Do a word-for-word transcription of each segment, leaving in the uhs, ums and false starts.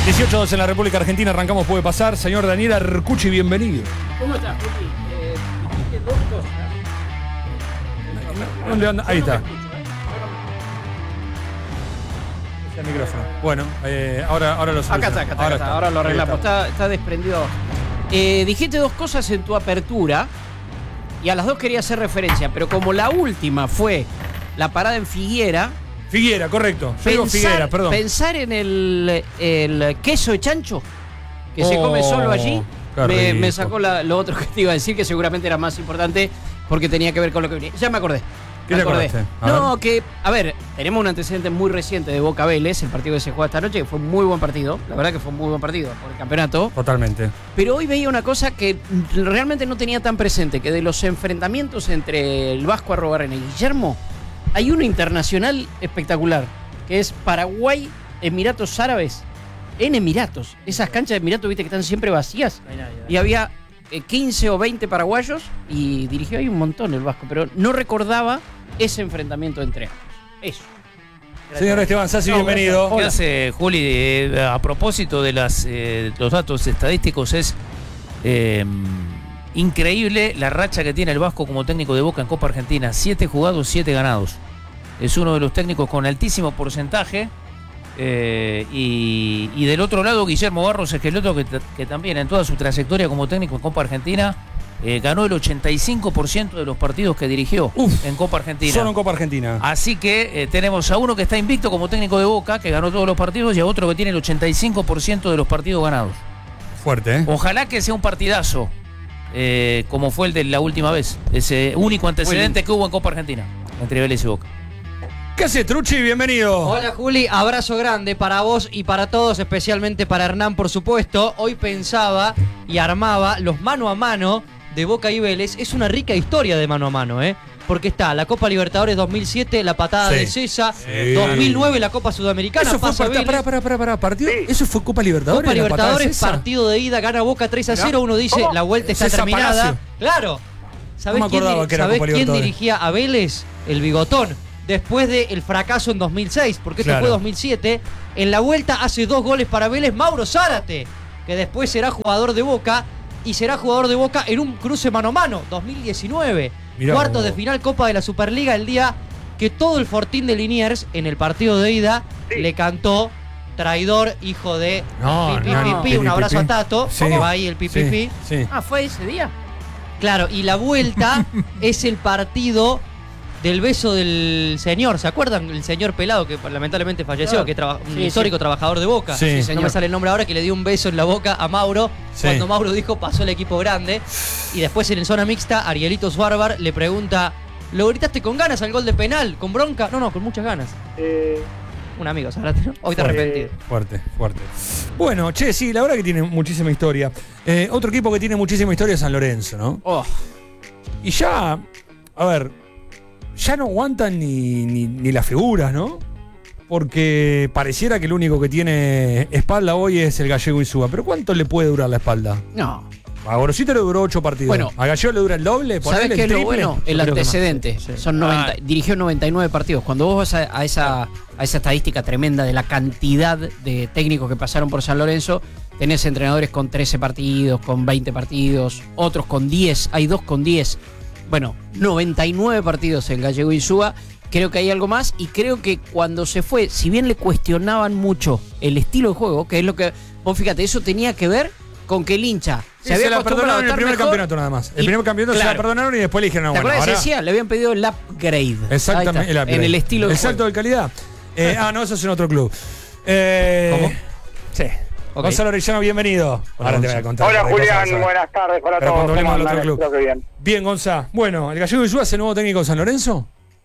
dieciocho dos en la República Argentina, arrancamos, puede pasar. Señor Daniel Arcucci, bienvenido. ¿Cómo estás, Juli? Eh, dijiste dos cosas. ¿Dónde anda? Ahí está. El micrófono. Bueno, eh, ahora, ahora lo Acá está, acá está, ahora, está. ahora lo arreglamos. Está. Está, está desprendido. Eh, dijiste dos cosas en tu apertura y a las dos quería hacer referencia, pero como la última fue la parada en Figuera. Figuera, correcto. Yo digo Figuera, perdón. Pensar en el, el queso de chancho que oh, se come solo allí me, me sacó la, lo otro que te iba a decir, que seguramente era más importante porque tenía que ver con lo que venía. Ya me acordé. ¿Qué te acordaste? No, ver. que, a ver, tenemos un antecedente muy reciente de Boca Vélez, el partido que se juega esta noche, que fue un muy buen partido. La verdad que fue un muy buen partido por el campeonato. Totalmente. Pero hoy veía una cosa que realmente no tenía tan presente, que de los enfrentamientos entre el Vasco Arrobarrena y Guillermo, hay uno internacional espectacular, que es Paraguay, Emiratos Árabes, en Emiratos. Esas canchas de Emiratos, viste, que están siempre vacías. Y había eh, quince o veinte paraguayos y dirigió ahí un montón el Vasco, pero no recordaba ese enfrentamiento entre ambos. Eso. Gracias. Señor Esteban Sassi, no, bienvenido. ¿Qué hace, Juli? Eh, a propósito de las, eh, los datos estadísticos, es eh, increíble la racha que tiene el Vasco como técnico de Boca en Copa Argentina. Siete jugados, siete ganados. Es uno de los técnicos con altísimo porcentaje. Eh, y, y del otro lado, Guillermo Barros Esqueloto, que, que también en toda su trayectoria como técnico en Copa Argentina eh, ganó el ochenta y cinco por ciento de los partidos que dirigió Uf, en Copa Argentina. Solo en Copa Argentina. Así que eh, tenemos a uno que está invicto como técnico de Boca, que ganó todos los partidos, y a otro que tiene el ochenta y cinco por ciento de los partidos ganados. Fuerte, ¿eh? Ojalá que sea un partidazo, eh, como fue el de la última vez. Ese único antecedente que hubo en Copa Argentina, entre Vélez y Boca. ¿Qué hace, Trucci? Bienvenido. Hola, Juli. Abrazo grande para vos y para todos, especialmente para Hernán, por supuesto. Hoy pensaba y armaba los mano a mano de Boca y Vélez. Es una rica historia de mano a mano, ¿eh? Porque está la Copa Libertadores dos mil siete, la patada sí. de César, sí. dos mil nueve la Copa Sudamericana. Eso fue para, para, para, para, para, partido. Sí. Eso fue Copa Libertadores. Copa Libertadores, partido de ida, gana Boca tres a cero. Uno dice, ¿cómo? La vuelta está César terminada. Palacio. Claro. ¿Sabés no quién, ¿sabés quién dirigía a Vélez? El Bigotón. Después del fracaso en dos mil seis, porque esto claro. fue dos mil siete, en la vuelta hace dos goles para Vélez Mauro Zárate, que después será jugador de Boca, y será jugador de Boca en un cruce mano a mano, dos mil diecinueve. Mirá, cuartos de final Copa de la Superliga, el día que todo el Fortín de Liniers, en el partido de ida, sí. le cantó traidor, hijo de no, pi, pi, no, pi, no. pi, un abrazo a Tato, sí. que va ahí el pi, pi, sí. pi. Sí. Ah, ¿fue ese día? Claro, y la vuelta es el partido del beso del señor, ¿se acuerdan? El señor pelado que lamentablemente falleció, claro. que es traba- un sí, histórico sí. trabajador de Boca. Sí. No me sale el nombre ahora, que le dio un beso en la boca a Mauro sí. cuando Mauro dijo pasó el equipo grande. Y después en el zona mixta, Arielito Suárvar le pregunta, ¿lo gritaste con ganas al gol de penal? ¿Con bronca? No, no, con muchas ganas. Eh... Un amigo, Zárate, ¿no? Hoy te arrepentido. Fuerte, fuerte. Bueno, che, sí, la verdad que tiene muchísima historia. Eh, otro equipo que tiene muchísima historia es San Lorenzo, ¿no? Oh. Y ya, a ver... ya no aguantan ni, ni, ni las figuras, ¿no? Porque pareciera que el único que tiene espalda hoy es el Gallego Insúa. ¿Pero cuánto le puede durar la espalda? No. A Gorosito le duró ocho partidos. Bueno, a Gallego le dura el doble. ¿Sabés qué es lo bueno? El antecedente. Sí, sí. Son noventa, ah. Dirigió noventa y nueve partidos. Cuando vos vas a, a, esa, a esa estadística tremenda de la cantidad de técnicos que pasaron por San Lorenzo, tenés entrenadores con trece partidos, con veinte partidos, otros con diez. Hay dos con diez. Bueno, noventa y nueve partidos en Gallego Insúa. Creo que hay algo más y creo que cuando se fue, si bien le cuestionaban mucho el estilo de juego, que es lo que... Vos fíjate, eso tenía que ver con que el hincha sí, se había se la perdonaron en el primer campeonato nada más. El y, primer campeonato claro. se la perdonaron y después le dijeron, no, ¿te bueno, acuerdas ahora... que decía? Le habían pedido el upgrade. Exactamente, el upgrade. En el estilo de el salto de calidad. Eh, ah, no, eso es en otro club. Eh, ¿Cómo? Sí. Okay. Gonzalo Orellano, bienvenido. Hola, ahora te voy a contar. Hola, Julián, buenas tardes para Pero todos. Cuando hablemos del otro club. Creo que bien. Bien, Gonza. Bueno, ¿el Gallego Insúa es el nuevo técnico de San Lorenzo?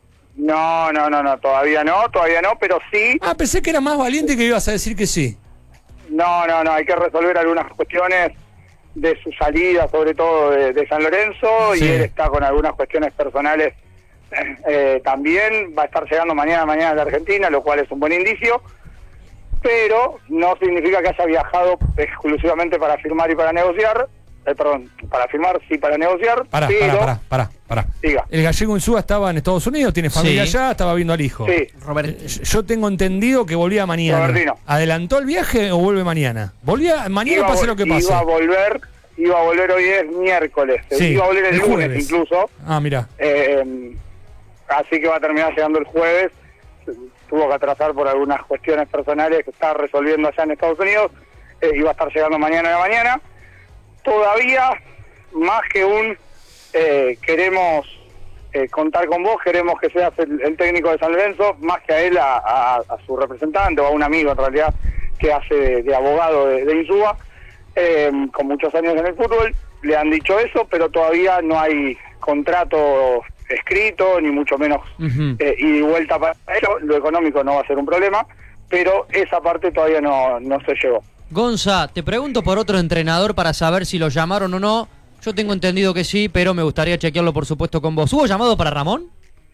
No, no, no, no, todavía no, todavía no, pero sí. Ah, pensé que era más valiente que ibas a decir que sí. No, no, no, hay que resolver algunas cuestiones de su salida, sobre todo de, de San Lorenzo, sí. Y él está con algunas cuestiones personales eh, también. Va a estar llegando mañana, mañana a la Argentina, lo cual es un buen indicio, pero no significa que haya viajado exclusivamente para firmar y para negociar. eh, perdón, para firmar, sí, para negociar. Pará, pero... pará, pará, pará, pará. Diga. El gallego Insúa estaba en Estados Unidos, tiene familia Sí. allá, estaba viendo al hijo. Sí. Robert, Eh, Yo tengo entendido que volvía mañana. Robertino. ¿Adelantó el viaje o vuelve mañana? Volvía mañana, Iba a pase vol- lo que pase. Iba a volver, iba a volver hoy es miércoles. Sí, iba a volver el, el lunes jueves. incluso. Ah, mira. Eh, así que va a terminar llegando el jueves. Tuvo que atrasar por algunas cuestiones personales que está resolviendo allá en Estados Unidos. Eh, y va a estar llegando mañana a la mañana. Todavía, más que un eh, queremos eh, contar con vos, queremos que seas el, el técnico de San Lorenzo, más que a él, a, a, a su representante o a un amigo en realidad que hace de, de abogado de, de Insúa, eh, con muchos años en el fútbol. Le han dicho eso, pero todavía no hay contrato escrito, ni mucho menos uh-huh. eh, ida y vuelta para ello. Lo económico no va a ser un problema, pero esa parte todavía no, no se llegó. Gonza, te pregunto por otro entrenador para saber si lo llamaron o no. Yo tengo entendido que sí, pero me gustaría chequearlo por supuesto con vos. ¿Hubo llamado para Ramón?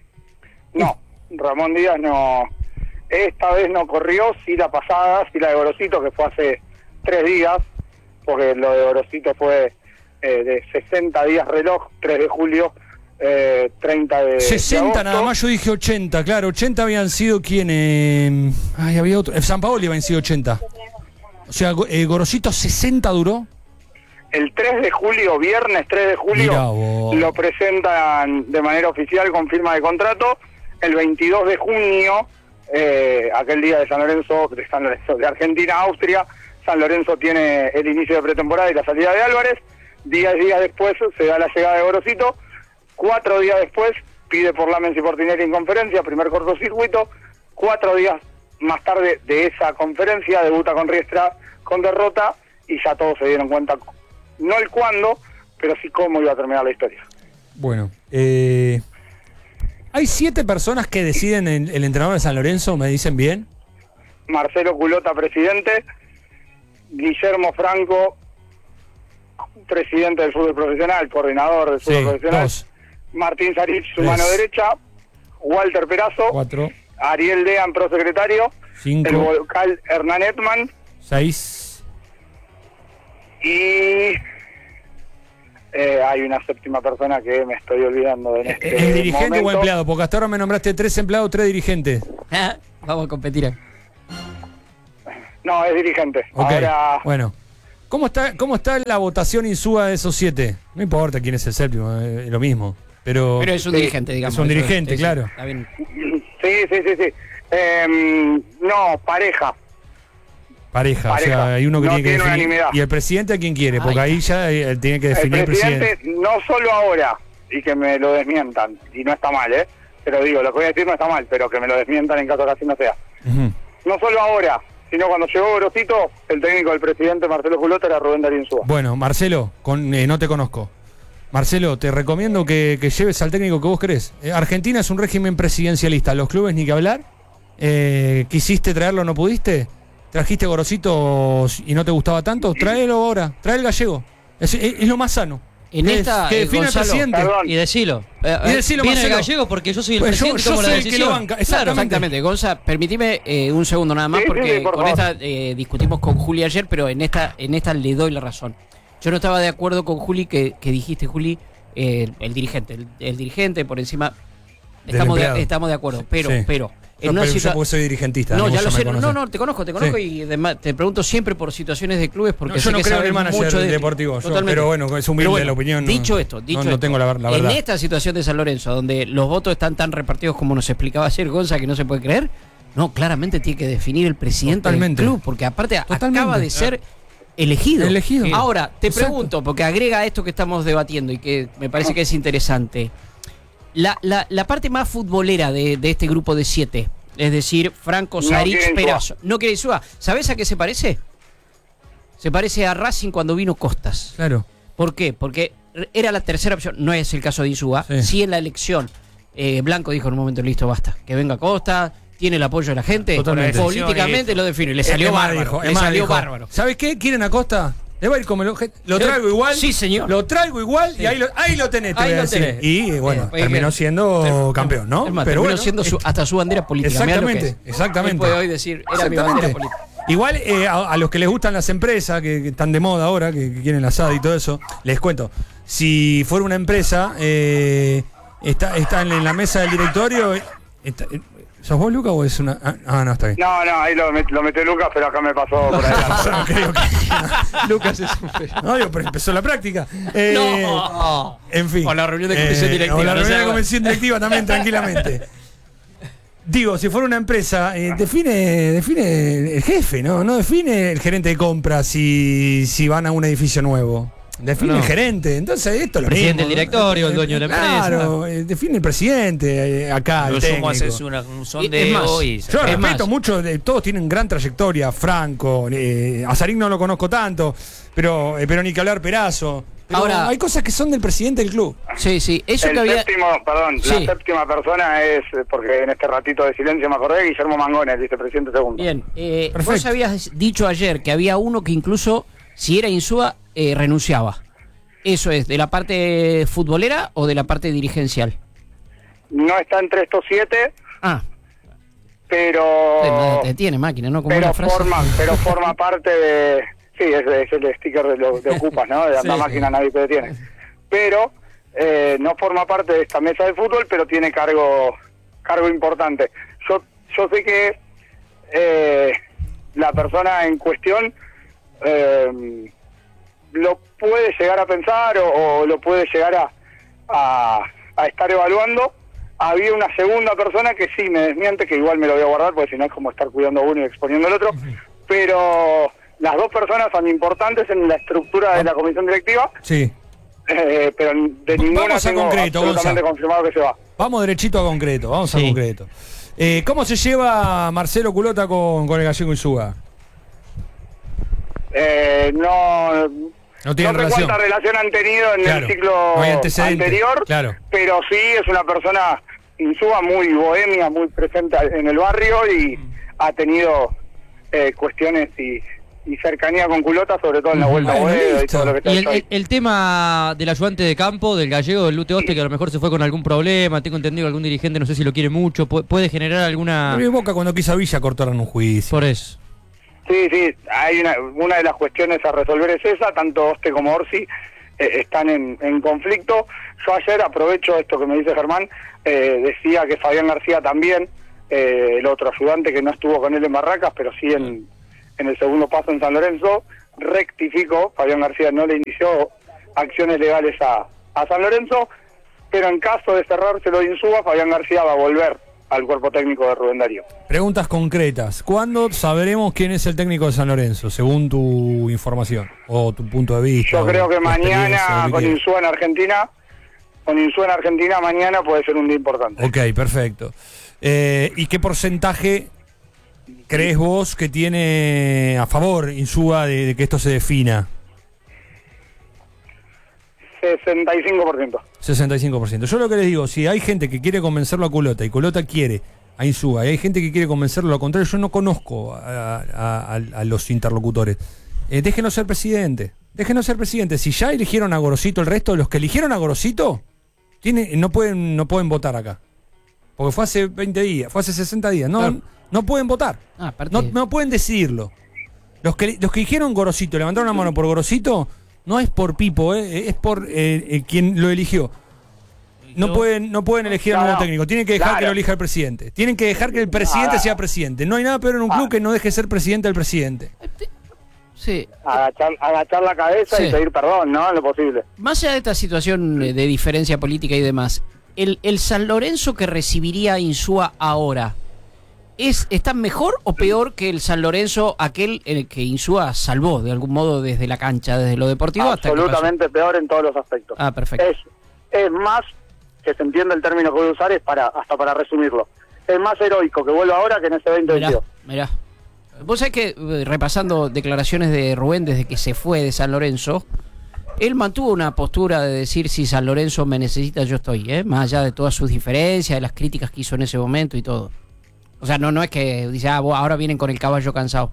No, Ramón Díaz no. Esta vez no corrió, sí la pasada, sí la de Gorosito, que fue hace tres días, porque lo de Gorosito fue eh, de sesenta días reloj, tres de julio, eh, treinta de sesenta de nada más, yo dije ochenta, claro, ochenta habían sido quienes... Ay, había otro... eh, San Paoli habían sido ochenta. O sea, eh, Gorosito sesenta duró. El tres de julio, viernes tres de julio, Mirá vos. lo presentan de manera oficial con firma de contrato. El veintidós de junio, eh, aquel día de San Lorenzo, de San Lorenzo, de Argentina, Austria, San Lorenzo tiene el inicio de pretemporada y la salida de Álvarez. Días días después se da la llegada de Gorosito. Cuatro días después pide por Lamens y Portinelli en conferencia, primer cortocircuito. Cuatro días más tarde de esa conferencia debuta con Riestra con derrota y ya todos se dieron cuenta, no el cuándo, pero sí cómo iba a terminar la historia. Bueno, eh, hay siete personas que deciden el, el entrenador de San Lorenzo, ¿me dicen bien? Marcelo Culota, presidente. Guillermo Franco, presidente del fútbol profesional, coordinador del fútbol Sí, profesional. dos. Martín Sarich, su Tres. mano derecha. Walter Perazo. Cuatro, Ariel Dean, prosecretario. cinco, El vocal Hernán Etman. seis. Y eh, hay una séptima persona que me estoy olvidando de este ¿Es dirigente momento. o empleado? Porque hasta ahora me nombraste tres empleados, tres dirigentes. Vamos a competir. No, es dirigente. Ok, Ahora, bueno. ¿Cómo está, ¿Cómo está la votación Insúa de esos siete? No importa quién es el séptimo, es lo mismo. Pero, Pero es un Sí, dirigente, digamos. es un eso dirigente, eso claro. Está bien. sí, sí, sí, sí. Eh, no, pareja. pareja, pareja. o sea, hay uno que No tiene que tiene definir. unanimidad. ¿Y el presidente a quién quiere? Porque Ay. ahí ya eh, tiene que El definir el presidente, presidente. no solo ahora, y que me lo desmientan, y no está mal, ¿eh? Pero digo, lo que voy a decir no está mal, pero que me lo desmientan en caso que así no sea. Ujú. No solo ahora, sino cuando llegó Gorosito, el técnico del presidente Marcelo Culota era Rubén Darío Insúa. Bueno, Marcelo, con, eh, no te conozco. Marcelo, te recomiendo que, que lleves al técnico que vos querés. Eh, Argentina es un régimen presidencialista, los clubes ni que hablar. Eh, ¿Quisiste traerlo, no pudiste? ¿Trajiste Gorosito y no te gustaba tanto? Tráelo ahora, trae el gallego. Es, es- es lo más sano. En que, esta, que eh, define el Gonzalo, presidente. Perdón. Y decilo. Eh, Y eh, decilo, viene el Marcelo. gallego porque yo soy el Pues yo- presidente y yo tomo la soy el que decisión. lo banca, Claro, exactamente. Exactamente, Gonza, permitime eh, un segundo nada más Sí, sí, porque sí, por con favor. esta eh, discutimos con Juli ayer, pero en esta en esta le doy la razón. Yo no estaba de acuerdo con Juli que, que dijiste, Juli, eh, el dirigente, el, el dirigente por encima. Del Estamos empleado. de, estamos de acuerdo, pero Sí. pero Yo, en una pero yo situa- porque soy dirigentista. no, vos ya lo me sé, conocés. no, no, te conozco, te conozco Sí. y además te pregunto siempre por situaciones de clubes porque No, yo sé no que creo en sabes el manager mucho de deportivo, yo, Totalmente. pero bueno, es humilde Pero bueno, la opinión. no- Dicho esto, dicho no, no esto, tengo la, la verdad. en esta situación de San Lorenzo, donde los votos están tan repartidos como nos explicaba ayer Gonza, que no se puede creer, no, claramente tiene que definir el presidente Totalmente. del club, porque aparte Totalmente. acaba de ser elegido. Elegido. Ahora, te Exacto. pregunto, porque agrega esto que estamos debatiendo y que me parece que es interesante. La, la, la parte más futbolera de, de este grupo de siete, es decir, Franco, No Sarich, quiere Insúa. Perazo. No quiere Insúa. ¿Sabés a qué se parece? Se parece a Racing cuando vino Costas. Claro. ¿Por qué? Porque era la tercera opción. No es el caso de Insúa. Sí. Sí, en la elección. eh, Blanco dijo en un momento, listo, basta. Que venga Costa, tiene el apoyo de la gente. Totalmente. Políticamente lo define. Le salió Es más, bárbaro. dijo, le es más, salió dijo, bárbaro. ¿sabes qué? ¿Quieren a Costa? Le va a ir como lo, lo traigo igual. Sí, señor. Lo traigo igual y ahí lo, ahí lo tenés, te Ahí voy a lo decir. tenés. Y bueno, Eh, terminó bien. siendo campeón, ¿no? Es más, Pero terminó bueno, siendo su- hasta su bandera política. mirá lo que exactamente, es. exactamente. Él puede hoy decir, era mi bandera Exactamente. política. Igual eh, a, a los que les gustan las empresas, que, que están de moda ahora, que, que quieren la asada y todo eso, les cuento. Si fuera una empresa, eh, está, está en la mesa del directorio. Está, ¿sos vos, Lucas, o es una...? Ah, no, está bien. No, no, ahí lo, met, lo metió Lucas, pero acá me pasó por ahí. No, creo que... Lucas es un feo. No, digo, pero empezó la práctica. Eh, No. En fin. O la reunión de comisión eh, directiva. O la no reunión sé. de comisión directiva también, tranquilamente. Digo, si fuera una empresa, eh, define define el jefe, ¿no? No define el gerente de compras si, si van a un edificio nuevo. Define No. el gerente. Entonces, esto es lo Presidente mismo. del directorio, el dueño de la empresa. Claro, eh, define el presidente, eh, acá, Lo el sumo técnico. haces una, un Es sondeo más, y... Yo Es respeto más. mucho, de- todos tienen gran trayectoria, Franco, eh, a Sarín no lo conozco tanto, pero, eh, pero ni que hablar Perazo. Pero Ahora- hay cosas que son del presidente del club. Sí, sí. Eso El que había. séptimo, perdón, Sí. la séptima persona es, eh, porque en este ratito de silencio me acordé, Guillermo Mangón, el vicepresidente segundo. Bien. Eh, vos Perfecto. habías dicho ayer que había uno que incluso, si era Insúa, eh, renunciaba. ¿Eso es de la parte futbolera o de la parte dirigencial? No está entre estos siete, Ah, pero... te tiene máquina, ¿no? Como pero una frase. forma pero forma parte de sí es, es el sticker de, lo, de Ocupas, ¿no? De la Sí. máquina nadie te detiene, pero eh, no forma parte de esta mesa de fútbol, pero tiene cargo cargo importante. Yo yo sé que eh, la persona en cuestión eh, lo puede llegar a pensar o, o lo puede llegar a, a a estar evaluando. Había una segunda persona que sí me desmiente, que igual me lo voy a guardar, porque si no es como estar cuidando a uno y exponiendo al otro, pero las dos personas son importantes en la estructura de la comisión directiva, Sí. eh, pero de ninguna Vamos a tengo concreto, absolutamente Gonza. confirmado que se va. Vamos derechito a concreto, vamos a Sí. concreto. Eh, ¿Cómo se lleva Marcelo Culota con, con el gallego Insúa? Eh, no... No tienen sé relación. cuánta relación han tenido en Claro, el ciclo no hay antecedentes, anterior, claro. pero sí es una persona Insúa muy bohemia, muy presente en el barrio y ha tenido eh, cuestiones y, y cercanía con Culota, sobre todo en la Vuelta a Bueno, Boedo y listo. todo lo que está Y el, hecho ahí. el- el tema del ayudante de campo, del gallego, del Lute Oste, que a lo mejor se fue con algún problema, tengo entendido que algún dirigente no sé si lo quiere mucho, pu- puede generar alguna... En Boca cuando quiso a Villa cortaron un juicio. Por eso. Sí, sí, hay una, una de las cuestiones a resolver es esa, tanto Oste como Orsi eh, están en, en conflicto. Yo ayer aprovecho esto que me dice Germán, eh, decía que Fabián García también, eh, el otro ayudante que no estuvo con él en Barracas, pero sí en, en el segundo paso en San Lorenzo, rectificó, Fabián García no le inició acciones legales a, a San Lorenzo, pero en caso de cerrárselo de Insúa, Fabián García va a volver al cuerpo técnico de Rubén Darío. Preguntas concretas. ¿Cuándo sabremos quién es el técnico de San Lorenzo, según tu información o tu punto de vista? Yo o creo que tu experiencia, mañana lo que con quieras? Insúa en Argentina, con Insúa en Argentina mañana puede ser un día importante. Ok, perfecto. Eh, ¿Y qué porcentaje crees vos que tiene a favor Insúa de, de que esto se defina? sesenta y cinco por ciento. sesenta y cinco por ciento. Yo lo que les digo, si hay gente que quiere convencerlo a Culota y Culota quiere a Insúa y hay gente que quiere convencerlo a lo contrario, yo no conozco a, a- a- a los interlocutores. Eh, déjenlo ser presidente. Déjenlo ser presidente. Si ya eligieron a Gorosito, el resto de los que eligieron a Gorosito tiene, no pueden no pueden votar acá. Porque fue hace veinte días, fue hace sesenta días. No, Claro. no pueden votar. Ah, aparte- No, no pueden decidirlo. Los que, los que dijeron Gorosito, levantaron la mano por Gorosito, no es por Pipo, eh, es por eh, eh, quien lo eligió. No pueden, no pueden elegir al No, nuevo no. técnico, tienen que dejar Claro. que lo elija el presidente. Tienen que dejar que el presidente Ah. sea presidente. No hay nada peor en un Ah. club que no deje ser presidente al presidente. Sí. Agachar, agachar la cabeza Sí. y pedir perdón, ¿no? En lo posible. Más allá de esta situación eh, de diferencia política y demás, el, el San Lorenzo que recibiría a Insúa ahora, ¿es, ¿está mejor o peor que el San Lorenzo aquel en el que Insúa salvó de algún modo desde la cancha, desde lo deportivo hasta que pasó? Absolutamente peor en todos los aspectos. Ah, perfecto. Es, es más, que se entiende el término que voy a usar, es para hasta para resumirlo. Es más heroico que vuelva ahora que en ese veinte Mirá, veintidós. mirá. Vos sabés que, eh, repasando declaraciones de Rubén desde que se fue de San Lorenzo, él mantuvo una postura de decir si San Lorenzo me necesita, yo estoy, ¿eh? Más allá de todas sus diferencias, de las críticas que hizo en ese momento y todo. O sea, no, no es que dice, ah, vos ahora vienen con el caballo cansado.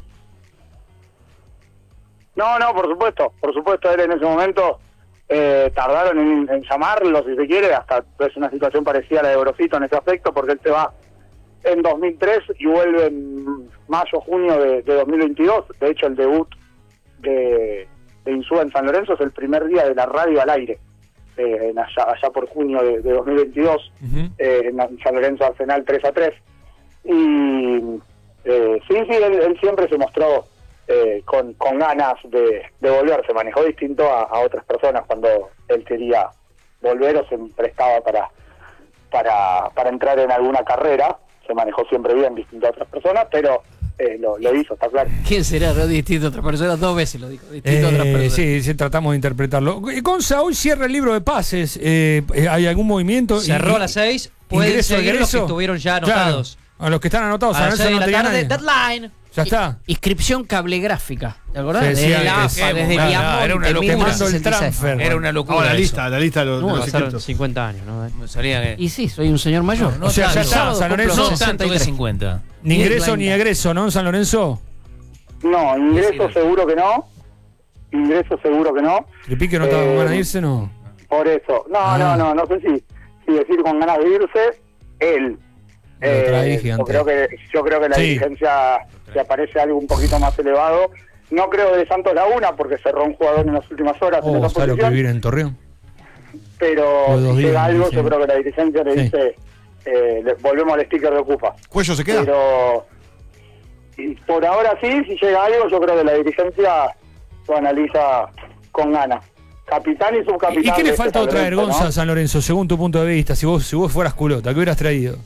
No, no, por supuesto, por supuesto, él en ese momento eh, tardaron en, en llamarlo, si se quiere, hasta es una situación parecida a la de Gorosito en ese aspecto, porque él se va en dos mil tres y vuelve en mayo, junio de, de dos mil veintidós. De hecho, el debut de, de Insúa en San Lorenzo es el primer día de la radio al aire, eh, en allá, allá por junio de, de dos mil veintidós, uh-huh. eh, en San Lorenzo Arsenal tres a tres. Y eh, sí, sí, él, él siempre se mostró eh, con, con ganas de, de volver. Se manejó distinto a, a otras personas cuando él quería volver o se prestaba para, para, para entrar en alguna carrera. Se manejó siempre bien, distinto a otras personas, pero eh, lo, lo hizo, está claro. ¿Quién será? ¿No? Distinto a otras personas, dos veces lo dijo, distinto eh, a otras personas. Sí, sí, tratamos de interpretarlo. Gonza, hoy cierra el libro de pases, eh, ¿hay algún movimiento? Cerró y, a las seis, pueden ingreso, seguir ingreso. los que estuvieron ya anotados. Claro, a los que están anotados, a las seis de la tarde, deadline. Ya está. Inscripción cablegráfica. ¿Te acordás? Sí, Desde sí, la AFA, sí, desde claro, Viamonte, era una locura. mil novecientos sesenta y seis. Era una locura. Ahora, la eso. lista, la lista de los, No, de los pasaron inscritos. cincuenta años, ¿no? Me salía que- Y sí, soy un señor mayor. No, no o sea, ya tanto. está, Sábado San cumplo Lorenzo. No tanto que sesenta y tres. cincuenta. Ni ingreso Deadline. ni egreso, ¿no, en San Lorenzo? No, ingreso Sí, seguro que no. Ingreso seguro que no. ¿El pique no estaba Eh, con ganas de irse, no? Por eso. No, Ah. no, no, no sé si, si decir con ganas de irse, él. Lo traí, yo, gigante. creo que, yo creo que la Sí. dirigencia se aparece algo un poquito más elevado. No creo de Santos Laguna, porque cerró un jugador en las últimas horas en Oh, esa ¿sabes lo que posición. vivir en Torreón? Pero Los dos si días, llega algo, sí. yo creo que la dirigencia le Sí. dice, eh, le- volvemos al sticker de Ocupa. ¿Cuello se queda? Pero y por ahora sí, si llega algo, yo creo que la dirigencia lo analiza con ganas. Capitán y subcapitán. ¿Y qué de le este falta San traer, Lorenzo, Gonza, ¿no? a San Lorenzo, según tu punto de vista? Si vos, si vos fueras culota, ¿qué hubieras traído?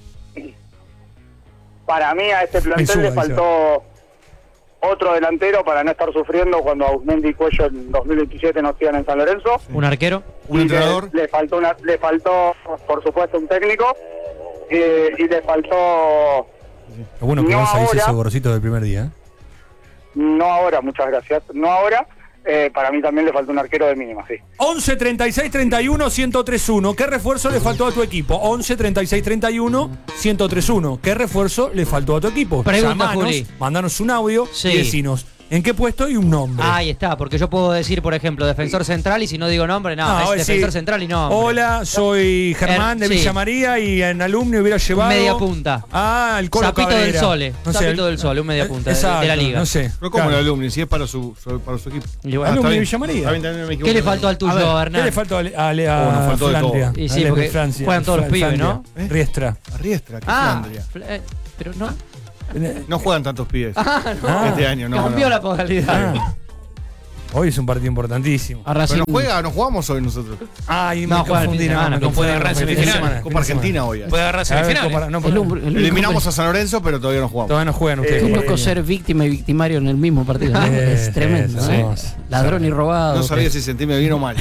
Para mí a este plantel suba, le dice. faltó otro delantero para no estar sufriendo cuando Ausmendi y Cuello en dos mil veintisiete no sigan en San Lorenzo. Un arquero. ¿Un Y entrenador? Le, le faltó una, le faltó, por supuesto, un técnico. eh, y le faltó, Lo bueno que No Gonza dice ahora. ese gorrocito del primer día, ¿eh? no ahora, muchas gracias, no ahora. Eh, para mí también le faltó un arquero de mínima, sí. once, treinta y seis, treinta y uno, ciento tres uno. ¿Qué refuerzo le faltó a tu equipo? once, treinta y seis, treinta y uno, ciento tres uno. ¿Qué refuerzo le faltó a tu equipo? Pregunta, Llamanos, Juli. mandanos un audio Sí. y decinos en qué puesto y un nombre. Ahí está, porque yo puedo decir, por ejemplo, defensor central y si no digo nombre, no, Ah, es hoy defensor sí. central y nombre. Hola, soy Germán Er- de sí. Villa María y en alumno hubiera llevado... Media punta. Ah, el Colo Zapito Cabrera. del Sole. No sé, Zapito el- del Sole, un media punta de- Exacto, de la liga. No sé. Pero como Claro. el alumni, si es para su, su- para su equipo. Y bueno, Ah, Alumni está de bien. Villa María. Está bien, también me equivoco. ¿Qué le faltó al tuyo, A ver, Hernán? ¿Qué le faltó a, a, a, Oh, nos faltó de Flandria? todo. Y A sí, Alex porque de Francia. juegan todos los Fla- pibes, Flandria. ¿no? ¿Eh? Riestra. Arriestra, ¿qué Ah, Flandria? fl- eh, pero no. No juegan tantos pibes. Ah, no. Este año, no. Cambió no. la modalidad. Ah. Hoy es un partido importantísimo. A Racing- Pero no juega, no jugamos hoy nosotros. Ay, No, me juega el confundí. fin de no, semana, me no confundí, puede agarrar no, fin de semifinales. semana, fin Copa de semana. Argentina hoy. Puede agarrar A ver, semifinales. Copa- no, el pero- único- el único Eliminamos hombre- a San Lorenzo, pero todavía no jugamos. Todavía no juegan ustedes. Qué Copa loco Argentina. ser víctima y victimario en el mismo partido, ¿no? Eh, Es tremendo, sí, ¿no? sí. Ladrón y robado. No sabía si sentirme bien o mal.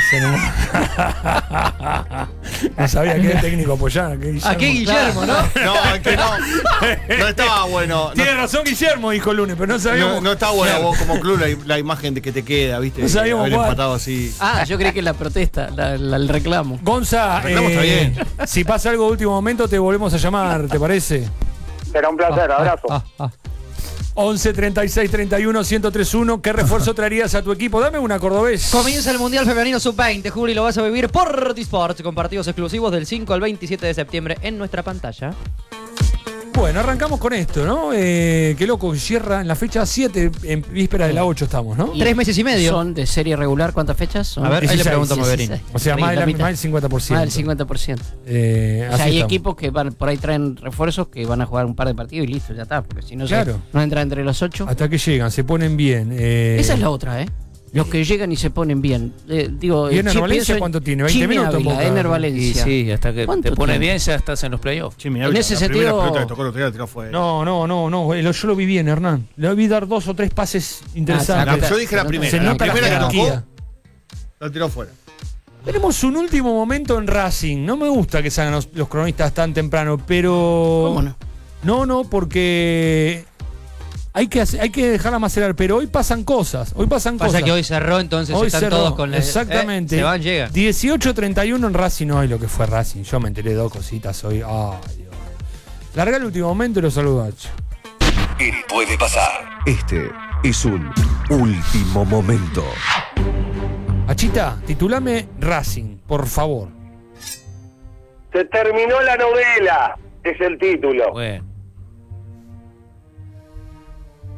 No sabía que el técnico apoyaba. que ¿A qué Guillermo, no? No, es que no. No estaba bueno. No, Tiene razón Guillermo, dijo el lunes, pero no sabíamos. no, no está bueno vos como club la, la imagen de que te queda, ¿viste? No sabíamos Haber cuál. empatado así. Ah, yo creí que la protesta, la- la- el reclamo. Gonza, El reclamo está bien. si pasa algo de último momento, te volvemos a llamar, ¿te parece? Será un placer, abrazo. Ah, ah. once, treinta y seis, treinta y uno, ciento tres uno. ¿Qué refuerzo traerías a tu equipo? Dame una cordobés. Comienza el Mundial Femenino sub veinte, Juli, lo vas a vivir por Disports con partidos exclusivos del cinco al veintisiete de septiembre en nuestra pantalla. Bueno, arrancamos con esto, ¿no? Eh, qué loco, cierra en la fecha siete, en víspera de la ocho estamos, ¿no? Y Tres meses y medio. ¿Son de serie regular cuántas fechas? Son A ver, ahí le dieciséis, pregunto a Moverini. O sea, más, de la- mitad. más del cincuenta por ciento. Más del cincuenta por ciento. Eh, O sea, así hay estamos. equipos que van, por ahí traen refuerzos que van a jugar un par de partidos y listo, ya está. Porque si no, se- Claro. no entra entre los ocho. Hasta que llegan, se ponen bien. eh, Esa es la otra, ¿eh? Los que llegan y se ponen bien. Eh, digo, ¿Y Ener Chi- Valencia pienso en cuánto tiene? ¿veinte Chimi minutos, Ávila, Boca? Ener Y Valencia. sí, hasta que ¿Cuánto te pones tiempo? bien ya estás en los playoffs. Che, mirá, En la ese primera sentido- pelota que tocó, lo tiró, la tiró afuera. No, no, no, no. eh, lo- Yo lo vi bien, Hernán. Le vi dar dos o tres pases interesantes. Ah, yo dije la primera. Se La nota la primera que tocó, jerarquía. la tiró afuera. Tenemos un último momento en Racing. No me gusta que salgan los, los cronistas tan temprano, pero. ¿Cómo no? No, no, porque hay que, hacer- hay que dejarla macerar. Pero hoy pasan cosas. Hoy pasan Pasa cosas. que hoy cerró, entonces Hoy están cerró, todos con la. exactamente. Eh, se van, llegan. dieciocho treinta y uno en Racing. No, lo que fue Racing. Yo me enteré de dos cositas hoy. Ay, Dios. Larga el último momento y lo saludo, Hacho. ¿Qué puede pasar? Este es un último momento. Achita, titulame Racing, por favor. Se terminó la novela, es el título. Bueno,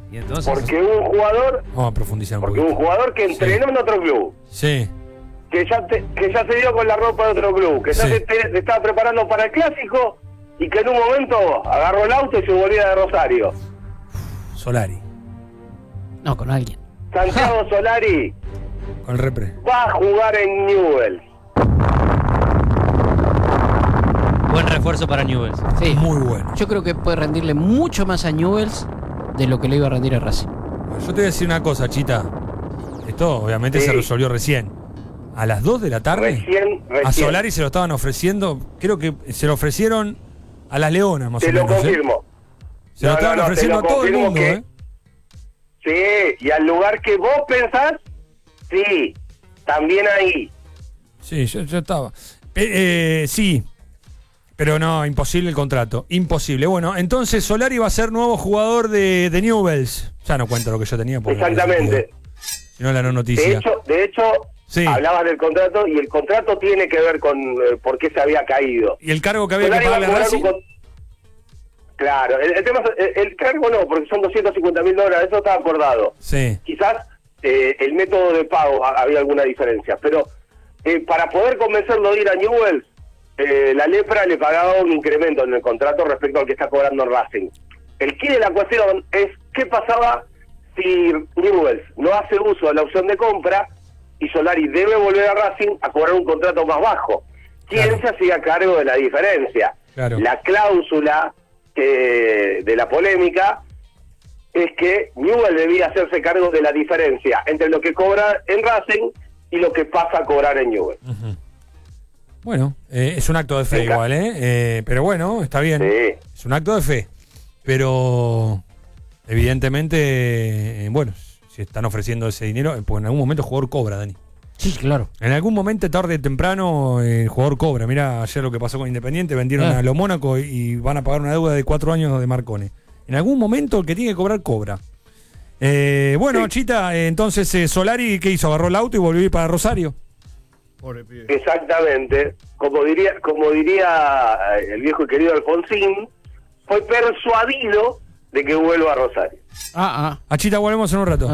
Y entonces, porque hubo un jugador, Vamos a profundizar un porque hubo poquito. un jugador que entrenó Sí. en otro club, Sí. que ya te- que ya se dio con la ropa de otro club, que ya Sí. se, te- se estaba preparando para el clásico y que en un momento agarró el auto y se volvía de Rosario. Solari. No, con alguien. Santiago Solari Con el repre. va a jugar en Newell's. Buen refuerzo para Newell's. Sí. Muy bueno. Yo creo que puede rendirle mucho más a Newell's de lo que le iba a rendir a Racing. Yo te voy a decir una cosa, Chita. Esto obviamente Sí. se resolvió recién. A las dos de la tarde, Recién, recién. a Solari se lo estaban ofreciendo, creo que se lo ofrecieron a las Leonas, más Te o lo menos. ¿eh? confirmo. Se lo No, estaban no, no, te ofreciendo lo a todo el confirmo mundo, que- ¿eh? Sí, y al lugar que vos pensás, sí, también ahí. Sí, yo, yo estaba. Eh, eh, sí, pero no, imposible el contrato. Imposible. Bueno, entonces Solari va a ser nuevo jugador de, de Newell's. Ya no cuento lo que yo tenía. porque no tiene Exactamente. sentido. Si no, la no De noticia. hecho, de hecho Sí. hablabas del contrato y el contrato tiene que ver con eh, por qué se había caído. ¿Y el cargo que había que Solari va a pagarle a cobrar un Racing? con- Claro, el, el tema es, el, el cargo no, porque son doscientos cincuenta mil dólares, eso está acordado. Sí. Quizás eh, el método de pago ha- había alguna diferencia, pero eh, para poder convencerlo de ir a Newell's, eh, la Lepra le pagaba un incremento en el contrato respecto al que está cobrando en Racing. El quid de la cuestión es qué pasaba si Newell's no hace uso de la opción de compra y Solari debe volver a Racing a cobrar un contrato más bajo. ¿Quién Claro. se hacía cargo de la diferencia? Claro. La cláusula que- de la polémica es que Newell's debía hacerse cargo de la diferencia entre lo que cobra en Racing y lo que pasa a cobrar en Newell's. Ujú. Bueno, eh, es un acto de fe Venga. igual, ¿eh? Eh, Pero bueno, está bien. Sí. Es un acto de fe. Pero evidentemente, eh, bueno, si están ofreciendo ese dinero, eh, pues en algún momento el jugador cobra, Dani. Sí, claro. En algún momento, tarde o temprano, eh, el jugador cobra. Mira ayer lo que pasó con Independiente, vendieron Ah. a los Mónaco y van a pagar una deuda de cuatro años de Marcone. En algún momento el que tiene que cobrar, cobra. Eh, bueno, Sí. Chita, eh, entonces eh, Solari, ¿qué hizo? Agarró el auto y volvió a ir para Rosario. Pobre pibe. Exactamente. Como diría, como diría eh, el viejo y querido Alfonsín, fue persuadido de que vuelva a Rosario. Ah, A Chita, volvemos en un rato.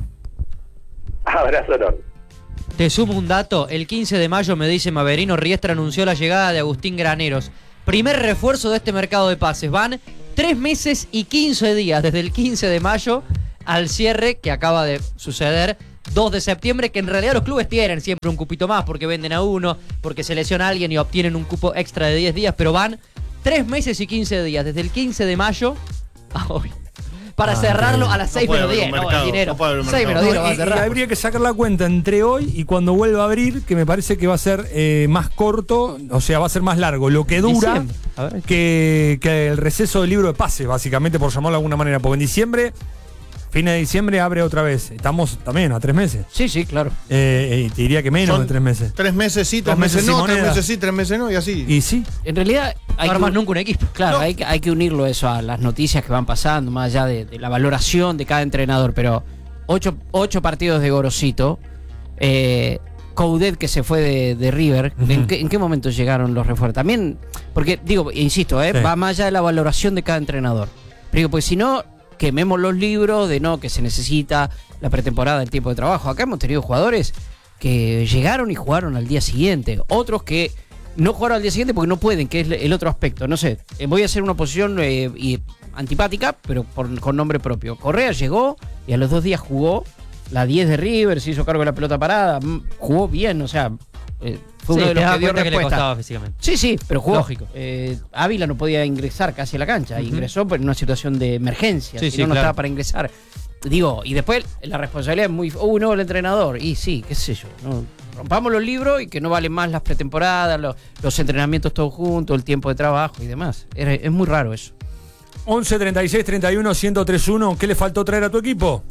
ah. Abrazo enorme. Te sumo un dato. El quince de mayo, me dice Maverino Riestra, anunció la llegada de Agustín Graneros. Primer refuerzo de este mercado de pases. Van tres meses y quince días desde el quince de mayo al cierre que acaba de suceder dos de septiembre, que en realidad los clubes tienen siempre un cupito más porque venden a uno, porque se lesiona a alguien y obtienen un cupo extra de diez días, pero van tres meses y quince días desde el quince de mayo a hoy. Para Ah, cerrarlo increíble. a las No seis puede menos haber diez, un no, el mercado, dinero. no puede haber un seis mercado. menos diez lo va a y, y cerrar. habría que sacar la cuenta entre hoy y cuando vuelva a abrir, que me parece que va a ser eh, más corto, o sea, va a ser más largo. Lo que dura Diciembre. A ver. que, que el receso del libro de pase, básicamente, por llamarlo de alguna manera. Porque en diciembre, fines de diciembre, abre otra vez. Estamos también a tres meses. Sí, sí, claro. Eh, y te diría que menos Son de tres meses. Tres meses sí, tres Dos meses meses sin no, tres moneda. meses sí, tres meses no, y así. Y sí, En realidad hay No que, armas nunca un equipo. claro, No. hay, que- hay que unirlo eso a las noticias que van pasando, más allá de, de la valoración de cada entrenador, pero ocho, ocho partidos de Gorosito, eh, Coudet que se fue de, de River, Ujú. ¿en, qué, ¿en qué momento llegaron los refuerzos? También, porque digo, insisto, eh, Sí. va más allá de la valoración de cada entrenador. Pero digo, pues si no, quememos los libros de no, que se necesita la pretemporada, el tiempo de trabajo. Acá hemos tenido jugadores que llegaron y jugaron al día siguiente, otros que no jugaron al día siguiente porque no pueden, que es el otro aspecto. No sé, eh, voy a hacer una posición eh, y antipática, pero por- con nombre propio. Correa llegó y a los dos días jugó la diez de River, se hizo cargo de la pelota parada, mm, jugó bien, o sea, eh, fue Sí, uno de te los das que dio cuenta que le respuesta. costaba físicamente. Sí, sí, pero jugó. Lógico. Eh, Ávila no podía ingresar casi a la cancha. Ujú. Ingresó pero en una situación de emergencia. Sí, si sí, no, no claro. estaba para ingresar. Digo, y después la responsabilidad es muy. Uy, no, el entrenador. Y sí, qué sé yo. ¿no? Rompamos los libros y que no valen más las pretemporadas, los, los entrenamientos todos juntos, el tiempo de trabajo y demás. Es, es muy raro eso. once treinta y seis treinta y uno ciento tres uno. ¿Qué le faltó traer a tu equipo?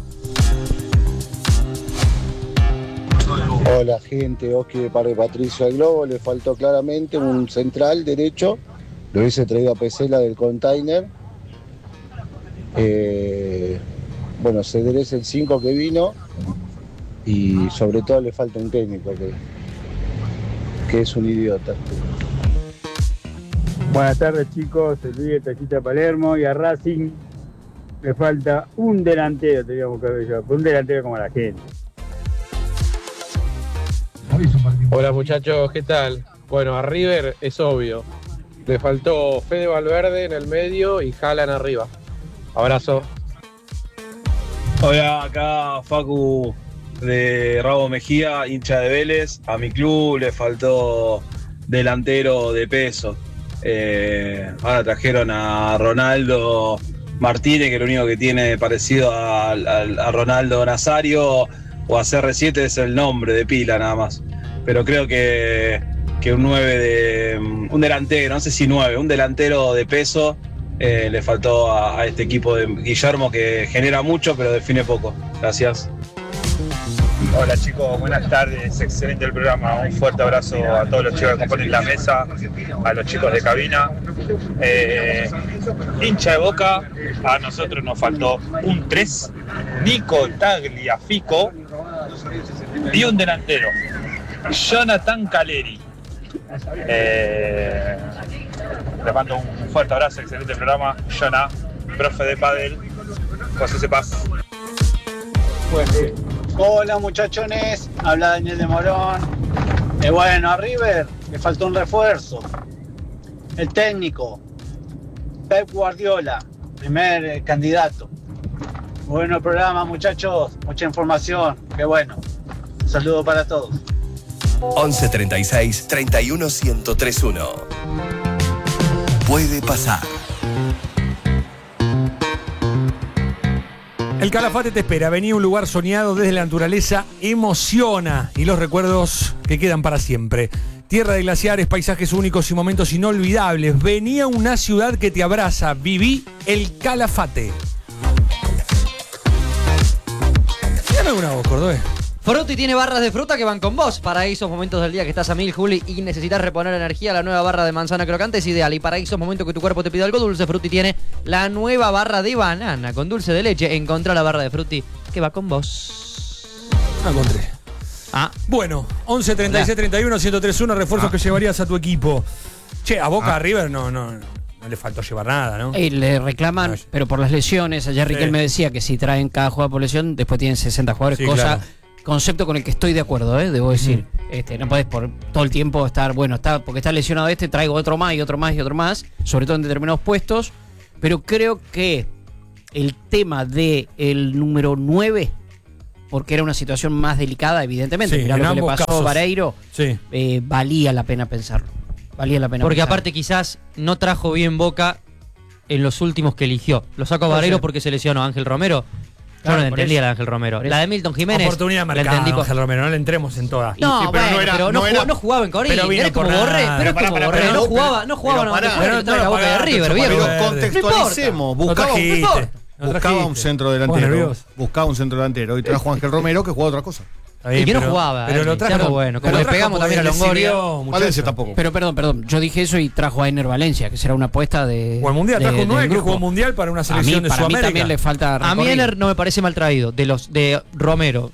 Hola gente, Oski de Parque Patricio del Globo, le faltó claramente un central derecho, lo hubiese traído a Pesela del container. Eh, bueno, Ceder es el cinco que vino y sobre todo le falta un técnico que, que es un idiota. Buenas tardes chicos, soy Luis de Tallita Palermo y a Racing le falta un delantero, teníamos que ver yo, un delantero como la gente. Hola muchachos, ¿qué tal? Bueno, a River es obvio. Le faltó Fede Valverde en el medio y Haaland arriba. Abrazo. Hola, acá Facu de Rabo Mejía, hincha de Vélez. A mi club le faltó delantero de peso. Eh, ahora trajeron a Ronaldo Martínez, que lo único que tiene parecido a, a, a Ronaldo Nazario o a C R siete es el nombre de pila nada más. Pero creo que, que un nueve de un delantero, no sé si nueve, un delantero de peso eh, le faltó a, a este equipo de Guillermo, que genera mucho pero define poco. Gracias. Hola chicos, buenas tardes, excelente el programa, un fuerte abrazo a todos los chicos que componen la mesa, a los chicos de cabina. Eh, hincha de Boca, a nosotros nos faltó un tres, Nico Tagliafico y un delantero, Jonathan Caleri. Eh, le mando un fuerte abrazo, excelente programa, Jonah, profe de pádel, José Cepaz. Pues, hola muchachones, habla Daniel de Morón. Eh, bueno, a River le faltó un refuerzo. El técnico, Pep Guardiola, primer eh, candidato. Bueno programa muchachos, mucha información, qué bueno. Un saludo para todos. once treinta y seis, treinta y uno, ciento tres uno. Puede pasar. El Calafate te espera. Vení a un lugar soñado desde la naturaleza, emociona y los recuerdos que quedan para siempre. Tierra de glaciares, paisajes únicos y momentos inolvidables. Vení a una ciudad que te abraza. Viví el Calafate. Dígame una voz, Cordobés. Frutti tiene barras de fruta que van con vos. Para esos momentos del día que estás a mil, Juli, y necesitas reponer energía, la nueva barra de manzana crocante es ideal. Y para esos momentos que tu cuerpo te pide algo dulce, Frutti tiene la nueva barra de banana con dulce de leche. Encontrá la barra de Frutti que va con vos. La encontré. Ah. Bueno, once treinta y seis, treinta y uno, ciento tres uno, refuerzos ah. que llevarías a tu equipo. Che, a Boca, ah. a River no, no, no le faltó llevar nada, ¿no? Y le reclaman, no, pero por las lesiones. Ayer Riquel sí. me decía que si traen cada jugador por lesión, después tienen sesenta jugadores, sí, cosa... Claro. Concepto con el que estoy de acuerdo, ¿eh? Debo decir. Mm. Este, no podés por todo el tiempo estar, bueno, está porque está lesionado este, traigo otro más y otro más y otro más, sobre todo en determinados puestos. Pero creo que el tema del número nueve, porque era una situación más delicada, evidentemente, sí, mirá lo que le pasó casos. a Vareiro, sí. eh, valía la pena pensarlo. Valía la pena Porque pensarlo. aparte quizás no trajo bien Boca en los últimos que eligió. Lo saco a Vareiro sí. porque se lesionó Ángel Romero. Yo claro, no le entendía a la de Ángel Romero. La de Milton Jiménez. Oportunidad marcada, Ángel Romero, no le entremos en todas. No, sí, pero, bueno, no, era, pero no, no, era, no jugaba en Corinthians. Era como Borré. Pero como Borré. No jugaba, no jugaba, no jugaba la Boca de River, viejo. Pero contextualicemos. Buscaba un, buscaba un centro delantero. Buscaba un centro delantero y trajo a Ángel Romero que jugaba otra cosa. Y que no jugaba. Pero lo trajo bueno. Como le pegamos también a Longoria. Valencia tampoco. Pero perdón, perdón. Yo dije eso y trajo a Ener Valencia, que será una apuesta de. O al Mundial. Trajo un nueve que jugó Mundial para una selección de Sudamérica. A mí también le falta. A mí Ener no me parece mal traído. De los de Romero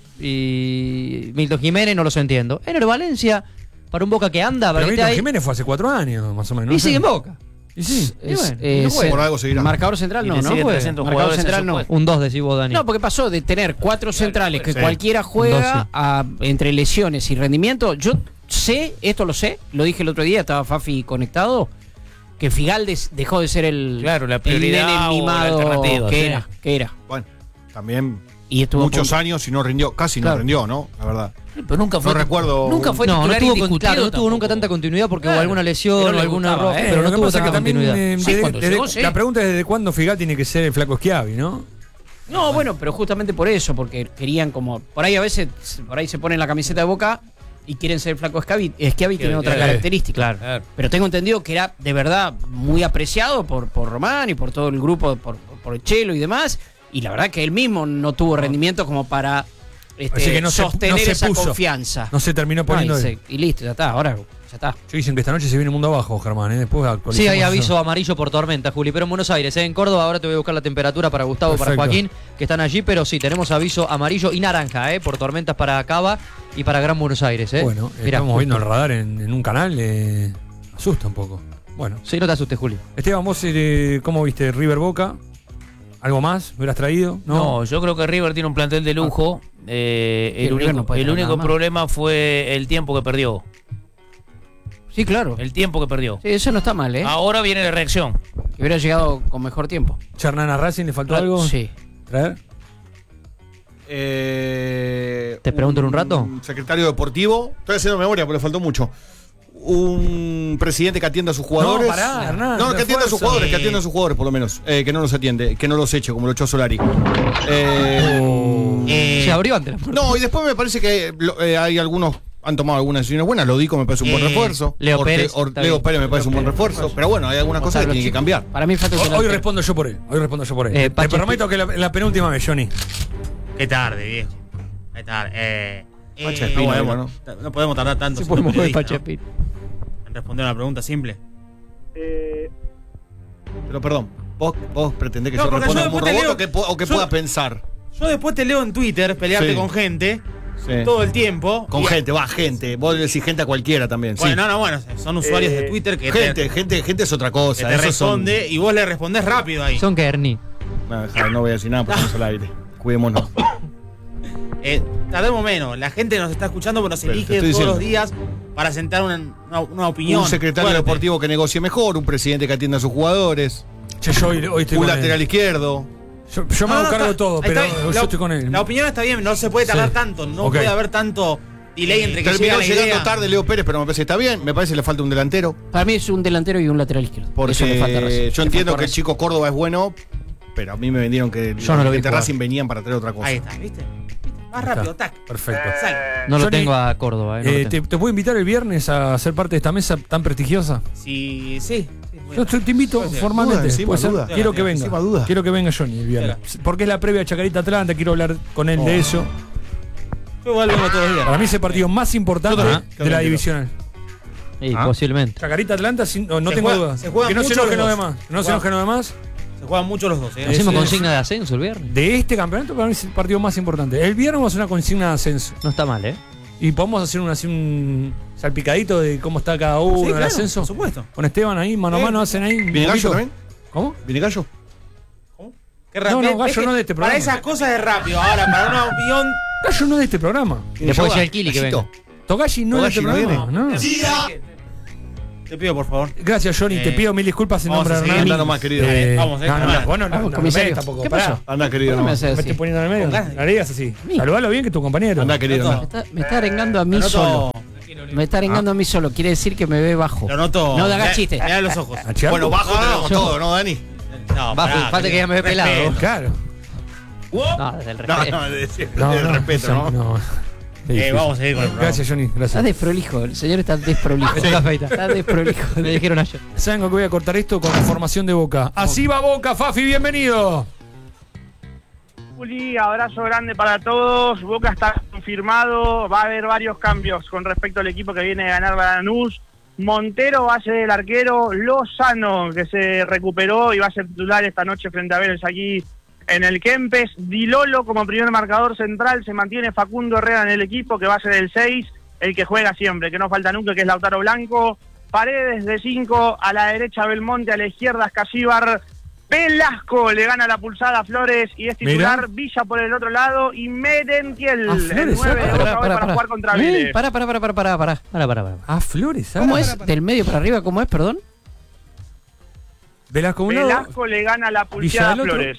y Milton Jiménez no los entiendo. Ener Valencia, para un Boca que anda. Pero Milton Jiménez fue hace cuatro años, más o menos. Y sigue en Boca. Y sí, es, bueno, es, no por algo seguirá. Marcador central no, no fue. Marcador central no. Un dos decís vos, Dani. No, porque pasó de tener cuatro centrales que sí. cualquiera juega dos, sí. a, entre lesiones y rendimiento. Yo sé, esto lo sé, lo dije el otro día, estaba Fafi conectado, que Figaldes dejó de ser el, claro, la prioridad el nene mimado que sí. era, que era. Bueno, también y estuvo muchos por... años y no rindió, casi claro. no rindió, ¿no? La verdad. Pero nunca fue. No recuerdo. Nunca fue no, no tuvo, con, claro, no tuvo nunca tanta continuidad porque claro, hubo alguna lesión o algún error, eh, pero no tuvo tanta continuidad. Eh, sí, desde, desde, llegó, sí. La pregunta es desde cuándo Figal tiene que ser el flaco Schiavi, ¿no? No, bueno, pero justamente por eso, porque querían como. Por ahí a veces, por ahí se ponen la camiseta de Boca y quieren ser el flaco Schiavi. Schiavi tiene otra eh, característica. Claro, claro. Pero tengo entendido que era de verdad muy apreciado por, por Román y por todo el grupo, por, por el Chelo y demás. Y la verdad que él mismo no tuvo rendimiento como para. Este, Así que no sostener se, no se esa puso, confianza. No se terminó poniendo. No, y, se, y listo, ya está, ahora ya está. Yo dicen que esta noche se viene el mundo abajo, Germán, ¿eh? Después sí, hay aviso eso. amarillo por tormenta, Juli, pero en Buenos Aires, ¿eh? En Córdoba, ahora te voy a buscar la temperatura para Gustavo, Perfecto. para Joaquín, que están allí, pero sí, tenemos aviso amarillo y naranja, ¿eh? Por tormentas para Cava y para Gran Buenos Aires, ¿eh? Bueno, Mirá, estamos justo. viendo el radar en, en un canal, eh, asusta un poco. Bueno. Sí, no te asustes, Juli. Esteban, vos, eh, ¿cómo viste River Boca? ¿Algo más? ¿Me hubieras traído? No. no, yo creo que River tiene un plantel de lujo. Eh, el, el único, no el único problema fue el tiempo que perdió. Sí, claro. El tiempo que perdió. Sí, eso no está mal, ¿eh? Ahora viene la reacción. Que hubiera llegado con mejor tiempo. ¿Chernana Racing le faltó ah, algo? Sí. ¿Traer? Eh, ¿Te pregunto en un rato? Un secretario deportivo. Estoy haciendo memoria porque le faltó mucho. Un presidente que atienda a sus jugadores. No, pará, Hernán. No, que atienda a sus jugadores, que atienda a sus jugadores por lo menos. Eh, que no los atiende, que no los eche, como lo echó Solari. Eh, oh. eh, Se abrió antes la puerta. No, y después me parece que eh, hay algunos. Han tomado algunas decisiones buenas. Lodico me parece un buen eh, refuerzo. Leo Orte, Pérez. Or, Leo Pérez me parece un buen refuerzo. Pero bueno, hay algunas cosas que tienen que cambiar. Para mí falta Hoy, hoy respondo yo por él. Hoy respondo yo por él. Eh, Te prometo que la, la penúltima vez, Johnny. Qué tarde, viejo. Qué tarde. Eh, eh, Espino, no, podemos, no, no podemos tardar tanto. Sí, podemos ver Pacha ¿no? En responder una pregunta simple. Eh, pero perdón, vos, vos pretendés que no, yo responda como un robot leo, o que, o que yo, pueda pensar. Yo después te leo en Twitter pelearte sí. con gente. Sí. Todo el tiempo. Con gente, va, gente. Vos decís gente a cualquiera también. Bueno, sí. no, no, bueno, son usuarios eh, de Twitter que gente, te, gente, gente es otra cosa. Que te responde son... y vos le respondés rápido ahí. Son Kerny. No, no voy a decir nada porque estamos al aire. Cuidémonos. Eh, tardemos menos. La gente nos está escuchando porque nos Pero elige todos diciendo. los días para sentar una, una, una opinión. Un secretario fuerte. deportivo que negocie mejor, un presidente que atienda a sus jugadores. Che, yo hoy, hoy estoy un lateral él. izquierdo. Yo, yo me no, hago no, cargo de todo, pero está, yo la, estoy con él. La opinión está bien, no se puede tardar sí. tanto, no okay. puede haber tanto delay entre que Terminó llega la llegando idea. tarde Leo Pérez, pero me parece que está bien. Me parece que le falta un delantero. Para mí es un delantero y un lateral izquierdo. Porque Eso le falta razón. Yo le entiendo falta que el chico Córdoba es bueno, pero a mí me vendieron que yo no lo vi de Racing venían para traer otra cosa. Ahí está, ¿viste? Más rápido, tac. Perfecto. Eh, no lo tengo a Córdoba. Eh, no eh, lo te, ¿Te puedo invitar el viernes a ser parte de esta mesa tan prestigiosa? Sí, sí. Yo te, te invito formalmente. Duda, duda. Quiero que venga. Quiero que venga Johnny el viernes. Claro. Porque es la previa a Chacarita Atlanta. Quiero hablar con él oh. de eso. Yo igual vengo todos los días. Para mí es el partido más importante ah, de la divisional. Sí, ¿Ah? Posiblemente. Chacarita Atlanta, sin, no, no tengo juega, duda. Se que no se enojen los demás. No se enojen los demás. Se juegan mucho los dos. ¿eh? Hacemos consigna de ascenso el viernes. De este campeonato para mí es el partido más importante. El viernes vamos a hacer una consigna de ascenso. No está mal, ¿eh? Y podemos hacer un, así un salpicadito de cómo está cada uno sí, en el claro, ascenso. Por supuesto. Con Esteban ahí, mano a mano, hacen ahí. ¿Viene Gallo también? ¿Cómo? ¿Viene Gallo? ¿Cómo? Qué rápido. No, no, Gallo no de este programa. Para esas cosas es rápido. Ahora, para una opinión. Gallo no de este programa. Después ya el Kili que venga. Togashi no de este programa. No. Te pido, por favor. Gracias, Johnny. Eh, te pido mil disculpas en nombre de Hernán. Anda nomás, querido. Eh, vamos, eh. No, no, bueno, no, no, comisario. tampoco. ¿Qué pasó? Anda, querido. No, me, me estoy poniendo en el medio. La digas así. Saludalo bien que es tu compañero. Anda, querido. Me está, me está arengando a mí solo. Me está arengando ah. a mí solo. Quiere decir que me ve bajo. Lo noto. No te hagas chiste. Mirá los ojos. Bueno, bajo no, tenemos yo. todo, ¿no, Dani? No, bajo. Falta que ya me ve pelado. Claro. No, desde el respeto. No, no, desde el respeto, ¿no? Eh, vamos a seguir con el programa. Gracias, Johnny. Gracias. Está desprolijo. El señor está desprolijo. Sí. Está desprolijo. Me dijeron ayer. ¿Saben con qué voy a cortar esto? Con la formación de Boca. Así va Boca, Fafi, bienvenido. Juli, abrazo grande para todos. Boca está confirmado. Va a haber varios cambios con respecto al equipo que viene a ganar la Lanús. Montero va a ser el arquero. Lozano, que se recuperó y va a ser titular esta noche frente a Vélez aquí en el Kempes. Di Lolo como primer marcador central. Se mantiene Facundo Herrera en el equipo, que va a ser el seis, el que juega siempre, que no falta nunca, que es Lautaro Blanco. Paredes de cinco, a la derecha Belmonte, a la izquierda Escasíbar. Velasco le gana la pulsada a Flores y es titular. Mira. Villa por el otro lado y Merentiel, Flores, el nueve de Boca para, para jugar contra Vélez. Pará, pará, pará, pará, pará, pará, pará, pará. Ah, Flores. ¿Cómo para, es? para, para. Del medio para arriba, ¿cómo es? Perdón. Velasco, Velasco le gana la pulsada a Flores.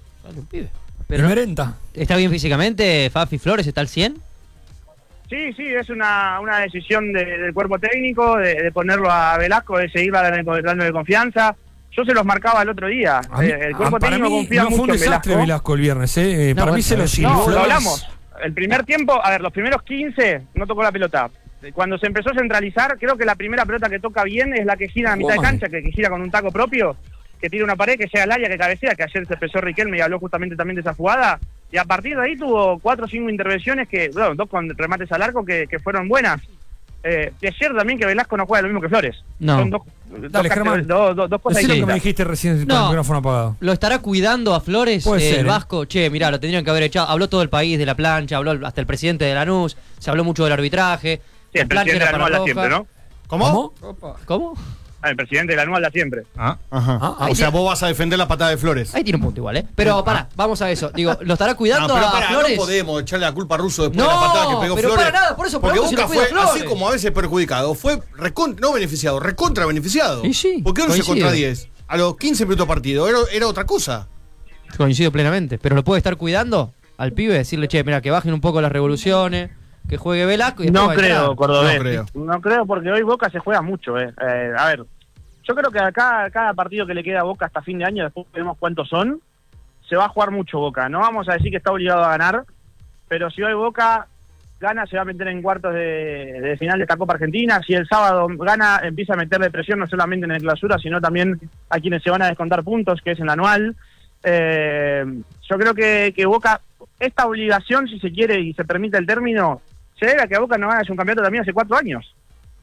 Pero Merenta. ¿Está bien físicamente Fafi Flores? ¿Está al cien? Sí, sí, es una, una decisión de, del cuerpo técnico de, de ponerlo a Velasco, de seguir dando de confianza. Yo se los marcaba el otro día. Mí, el cuerpo para técnico mí confía no mucho fue un desastre en Velasco. Velasco el viernes, ¿eh? No, para bueno, mí se lo No, lo hablamos. El primer tiempo, a ver, los primeros quince no tocó la pelota. Cuando se empezó a centralizar, creo que la primera pelota que toca bien es la que gira a mitad oh, de cancha, que, que gira con un taco propio, que tira una pared, que llega al área, que cabecea, que ayer se expresó Riquelme y habló justamente también de esa jugada. Y a partir de ahí tuvo cuatro o cinco intervenciones, que bueno, dos con remates al arco que, que fueron buenas. Eh, y ayer también que Velasco no juega lo mismo que Flores. No. Son dos, Dale, dos, Germán. dos, dos, dos cosas distintas. distintas. Lo que me dijiste recién no. Con el micrófono apagado. ¿Lo estará cuidando a Flores Puede eh, ser, el ¿eh? Vasco? Che, mirá, lo tendrían que haber echado. Habló todo el país de la plancha, habló hasta el presidente de Lanús, se habló mucho del arbitraje. Sí, el presidente de Lanús habla siempre, ¿no? ¿Cómo? ¿Cómo? ¿Cómo? El presidente del anual da siempre. Ah, ajá. Ah, ah, o sea, vos vas a defender la patada de Flores. Ahí tiene un punto igual, ¿eh? Pero ah. pará, vamos a eso. Digo, ¿lo estará cuidando no, pero a pará, Flores? No podemos echarle la culpa a Russo después no, de la patada que pegó pero Flores. Para nada, por eso porque Boca si fue, así como a veces perjudicado, fue recon, no beneficiado, recontra beneficiado. Y sí, porque once contra diez. A los quince minutos partido, era, era otra cosa. Coincido plenamente. Pero lo puede estar cuidando al pibe, decirle, che, mira, que bajen un poco las revoluciones, que juegue Velasco y No creo, Cordobés. No creo. No creo porque hoy Boca se juega mucho. Eh. Eh, a ver, yo creo que acá cada partido que le queda a Boca hasta fin de año, después veremos cuántos son, se va a jugar mucho Boca. No vamos a decir que está obligado a ganar, pero si hoy Boca gana, se va a meter en cuartos de, de final de esta Copa Argentina. Si el sábado gana, empieza a meterle presión no solamente en el clausura, sino también a quienes se van a descontar puntos, que es en la anual. Eh, yo creo que, que Boca, esta obligación, si se quiere y se permite el término, se debe a que Boca no gana un campeonato también hace cuatro años.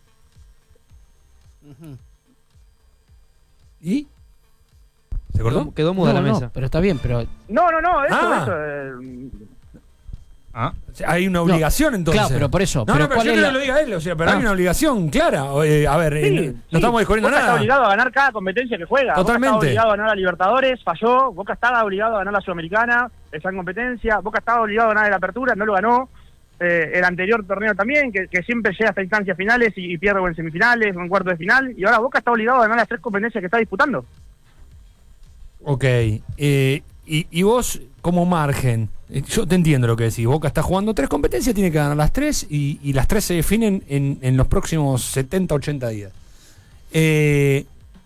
Uh-huh. ¿Y? ¿Se acordó? Quedó, quedó muda no, la no, mesa. pero está bien, pero... No, no, no, eso, ah. eso... Eh, Ah, o sea, hay una obligación no, entonces. Claro, pero por eso. No, pero no, pero ¿cuál yo es no la... lo diga él, o sea, pero ah. hay una obligación clara. Eh, a ver, sí, eh, no, sí. no estamos descubriendo Boca nada. Está obligado a ganar cada competencia que juega. Totalmente. Boca está obligado a ganar la Libertadores, falló. Boca estaba obligado a ganar la Sudamericana, esa competencia. Boca estaba obligado a ganar la Apertura, no lo ganó. Eh, el anterior torneo también, que, que siempre llega hasta instancias finales y, y pierde o en semifinales o en cuartos de final. Y ahora Boca está obligado a ganar las tres competencias que está disputando. Ok. Eh, y, y vos, como margen, yo te entiendo lo que decís. Boca está jugando tres competencias, tiene que ganar las tres y, y las tres se definen en, en los próximos setenta, ochenta días. Eh,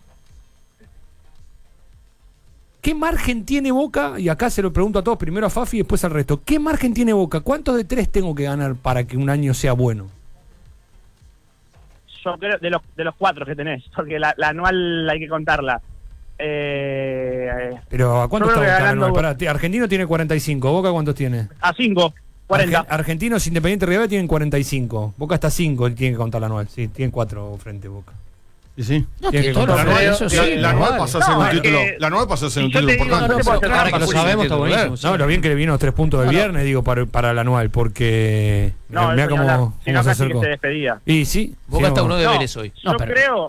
¿Qué margen tiene Boca? Y acá se lo pregunto a todos, primero a Fafi y después al resto. ¿Qué margen tiene Boca? ¿Cuántos de tres tengo que ganar para que un año sea bueno? Yo creo de los, de los cuatro que tenés, porque la, la anual hay que contarla. Eh, Pero ¿a cuánto está Boca ganando... anual? Pará, t- Argentino tiene cuarenta y cinco. ¿Boca cuántos tiene? A cinco, cuarenta. Arge- Argentinos Independiente Rivadavia tienen cuarenta y cinco. Boca está a cinco, él tiene que contar la anual. Sí, tiene cuatro frente Boca. ¿Y sí? No, Tiene que que todo contar lo la anual, anual. eso sí. La, la anual vale. pasó a ser No, un es título. que- La anual pasó a ser si un yo te título digo, importante. no te puedo hacer Ahora trampa, que lo Juli. sabemos, está buenísimo. No, sí. lo bien que le vino los tres puntos del No, no. viernes, digo, para, para el anual, porque No, mirá eso ni cómo, hablar. cómo Si no, se casi que acercó. se despedía. Y sí. Boca sí, está no. uno de No, Vélez hoy. Yo No, pero- creo,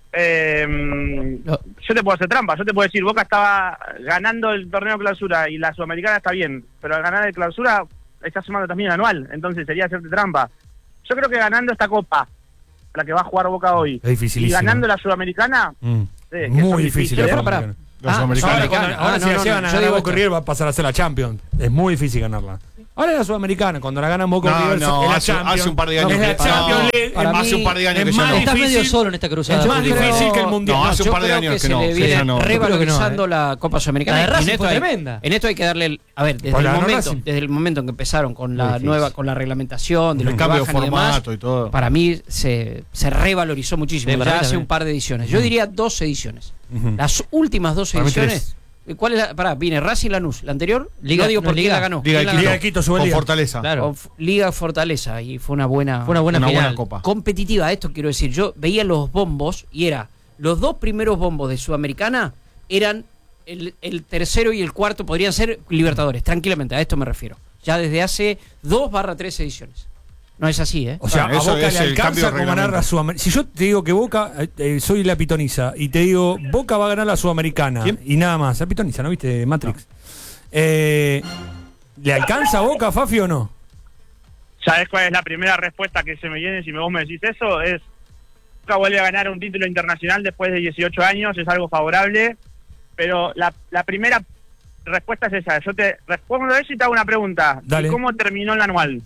eh, yo te puedo hacer trampa, yo te puedo decir, Boca estaba ganando el torneo clausura y la Sudamericana está bien, pero al ganar el clausura está sumando también el anual, entonces sería hacerte trampa. Yo creo que ganando esta copa, la que va a jugar Boca hoy, Es dificilísimo. y ganando la Sudamericana, Mm. sí, que Muy son difícil. difíciles. la Pero pará. Sudamericana. Los Ah, americanos. Ahora, cuando- Ah, ahora no, si no, la llegan no, a yo ganar digo Boca y esto. River va a pasar a ser la Champions. Es muy difícil ganarla. Ahora es la Sudamericana, cuando la ganan Boca y No, River no, es la hace- Champions. hace un par de No, años es que- la Champions no, League. para Es hace mí un par de años es que ya más no. Estás medio difícil. solo en esta cruzada. Es más Juli. difícil que el Mundial. No, hace yo un par de creo años que que se no, le que viene ya no. revalorizando Yo la Copa La Sudamericana. de Racing en, esto fue hay, tremenda. en esto hay que darle, el- a ver, desde Pues el la ganó momento, Racing. desde el momento en que empezaron con la Muy difícil. nueva, con la reglamentación, de El los que cambio de bajan y demás, formato y todo. para mí se, se revalorizó muchísimo. Sí, para ya mí hace también. un par de ediciones. Yo diría dos ediciones. Ujú. Las últimas dos Para mí ediciones. ¿Cuál es la? Pará, viene Racing Lanús. La anterior, Liga- no digo no, por quién Liga. la ganó. Liga ¿Quién la de Liga ganó? de Quito, sube Con Liga. Fortaleza. Claro. Con F- Liga Fortaleza y fue una buena, Fue una buena Una final. buena copa. competitiva. Esto quiero decir, yo veía los bombos y era los dos primeros bombos de Sudamericana eran el, el tercero y el cuarto podrían ser Libertadores, tranquilamente, a esto me refiero. Ya desde hace dos barra tres ediciones. No es así, ¿eh? O sea, Ah, a eso Boca es le el alcanza cambio de como ganar reglamento. la Sudamericana. Si yo te digo que Boca, eh, eh, soy la pitoniza, y te digo, Boca va a ganar la Sudamericana, ¿Quién? y nada más. La pitoniza, ¿no viste? Matrix. Eh, ¿Le alcanza a Boca, Fafi, o no? ¿Sabés cuál es la primera respuesta que se me viene si vos me decís eso? Es, Boca vuelve a ganar un título internacional después de dieciocho años, es algo favorable, pero la, la primera respuesta es esa. Yo te respondo eso y te hago una pregunta. Dale. ¿Y cómo terminó el anual?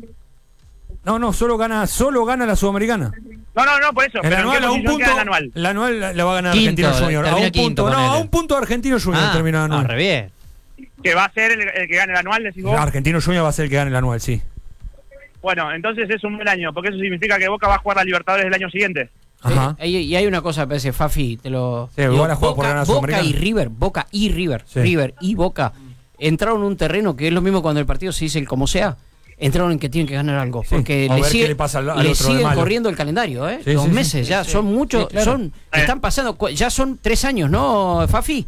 No, no, solo gana, solo gana la Sudamericana. No, no, no, por eso. El pero ¿en anual qué a un posición punto. queda el anual? La anual la, la va a ganar Quinto, Argentino Junior. A termina un quinto, punto, no, ponele. a un punto Argentino Junior Ah, termina el ah, anual. re bien. ¿Que va a ser el, el que gane el anual, decís vos? Argentino Junior va a ser el que gane el anual, sí. Bueno, entonces es un buen año, porque eso significa que Boca va a jugar la Libertadores el año siguiente. Ajá. Eh, y, y hay una cosa, me parece, Fafi, te lo. Sí, igual ha jugado por Boca, ganar Boca Sudamericana. y River, Boca y River, Sí. River y Boca entraron en un terreno que es lo mismo cuando el partido se dice el como sea. Entraron en que tienen que ganar algo. Sí, Porque a le, ver sigue- qué le pasa al- al le otro de siguen malo. corriendo el calendario, ¿eh? Sí, Dos sí, sí. meses ya, Sí, son sí. muchos, Sí, claro. son, están pasando, cu- ya son tres años, ¿no, Fafi?